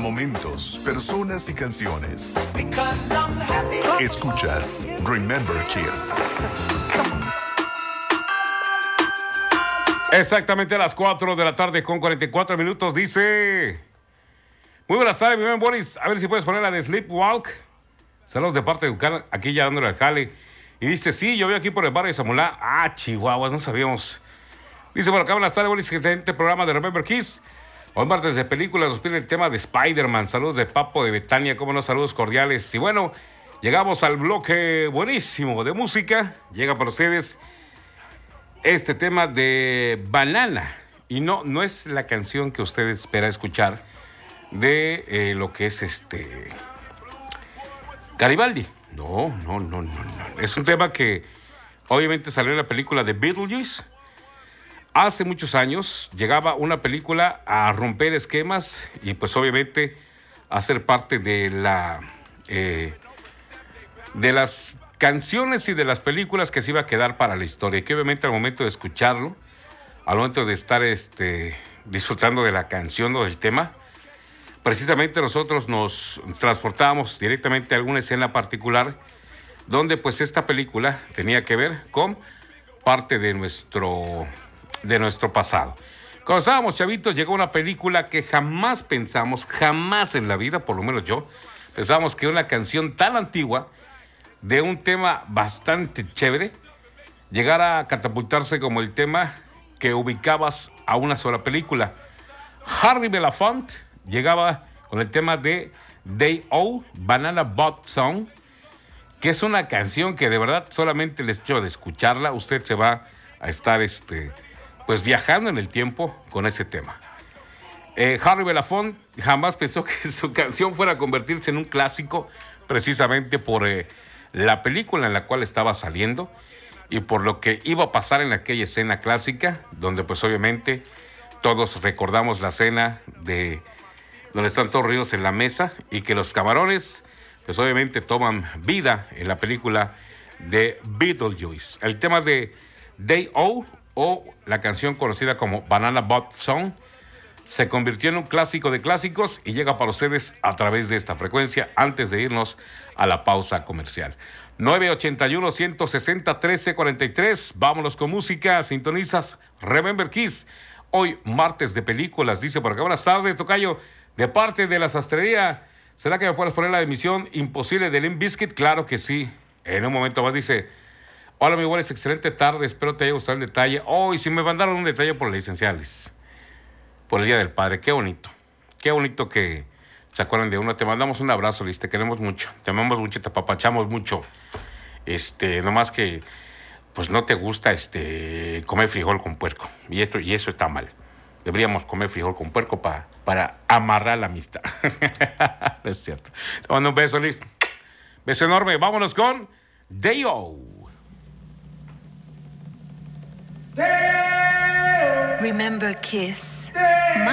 momentos, personas y canciones. Escuchas Remember Kiss. Exactamente a las 4 de la tarde con 44 minutos, dice... Muy buenas tardes, mi buen Boris. A ver si puedes poner la de Sleepwalk. Saludos de parte de Ucán, aquí ya dándole al jale. Y dice, sí, yo voy aquí por el barrio de Zamulá. Ah, chihuahuas, no sabíamos. Dice por acá, buenas tardes, Boris, excelente programa de Remember Kiss. Hoy martes de películas nos pide el tema de Spider-Man. Saludos de Papo de Betania, cómo no, saludos cordiales. Y bueno, llegamos al bloque buenísimo de música. Llega para ustedes este tema de Banana. Y no es la canción que usted espera escuchar de lo que es Garibaldi. No. Es un tema que obviamente salió en la película de Beetlejuice. Hace muchos años llegaba una película a romper esquemas y pues obviamente a ser parte de las canciones y de las películas que se iba a quedar para la historia. Y que obviamente al momento de escucharlo, al momento de estar disfrutando de la canción o del tema, precisamente nosotros nos transportábamos directamente a alguna escena particular donde pues esta película tenía que ver con parte de nuestro pasado. Cuando estábamos chavitos llegó una película que jamás pensamos, jamás en la vida, por lo menos yo, pensábamos que una canción tan antigua de un tema bastante chévere llegara a catapultarse como el tema que ubicabas a una sola película. Harry Belafonte llegaba con el tema de Day O, Banana Boat Song, que es una canción que de verdad solamente el hecho de escucharla, usted se va a estar pues viajando en el tiempo con ese tema. Harry Belafonte jamás pensó que su canción fuera a convertirse en un clásico, precisamente por la película en la cual estaba saliendo y por lo que iba a pasar en aquella escena clásica, donde pues obviamente todos recordamos la escena de donde están todos reunidos en la mesa y que los camarones pues obviamente toman vida en la película de Beetlejuice. El tema de Day O la canción conocida como Banana Boat Song se convirtió en un clásico de clásicos y llega para ustedes a través de esta frecuencia antes de irnos a la pausa comercial. 981-160-1343. Vámonos con música. Sintonizas Remember Kiss. Hoy martes de películas. Dice por acá, buenas tardes, tocayo. De parte de la sastrería, ¿será que me puedes poner la emisión Imposible de Limp Bizkit? Claro que sí. En un momento más dice, hola mi Boris, excelente tarde, espero te haya gustado el detalle. Y si me mandaron un detalle por las licenciales, por el Día del Padre, qué bonito que se acuerdan de uno. Te mandamos un abrazo, Liz, te queremos mucho, te amamos mucho, te apapachamos mucho. Nomás que pues no te gusta comer frijol con puerco, y eso está mal. Deberíamos comer frijol con puerco para amarrar la amistad. No es cierto. Te mando un beso, Liz. Beso enorme. Vámonos con Day-O. Remember Kiss.